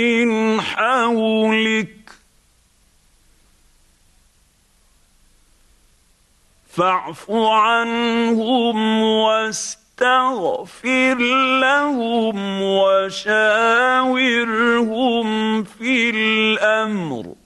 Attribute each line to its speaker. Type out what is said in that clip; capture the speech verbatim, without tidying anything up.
Speaker 1: من حولك فاعف عنهم واستغفر لهم وشاورهم في الأمر